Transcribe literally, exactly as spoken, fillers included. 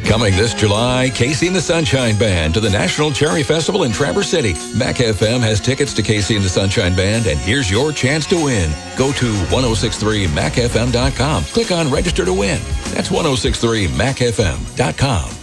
Coming this July, Casey and the Sunshine Band to the National Cherry Festival in Traverse City. Mac F M has tickets to Casey and the Sunshine Band, and here's your chance to win. Go to ten sixty-three mac f m dot com. Click on Register to Win. That's ten sixty-three mac f m dot com.